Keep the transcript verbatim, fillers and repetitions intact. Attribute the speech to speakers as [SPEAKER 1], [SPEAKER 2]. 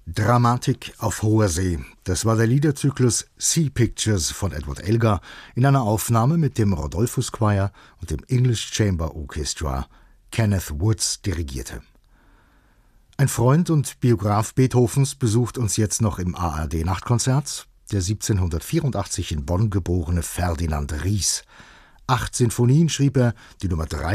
[SPEAKER 1] Dramatik auf hoher See. Das war der Liederzyklus Sea Pictures von Edward Elgar in einer Aufnahme mit dem Rodolphus Choir und dem English Chamber Orchestra. Kenneth Woods dirigierte. Ein Freund und Biograf Beethovens besucht uns jetzt noch im A R D-Nachtkonzert, der siebzehnhundertvierundachtzig in Bonn geborene Ferdinand Ries. Acht Sinfonien schrieb er, die Nummer drei